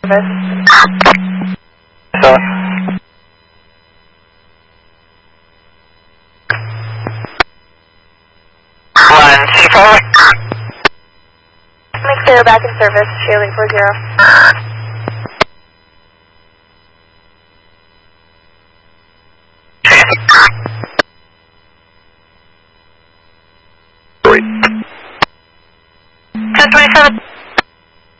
So, one, C forward. Make clear back in service, Shirley 40. Great. 1027.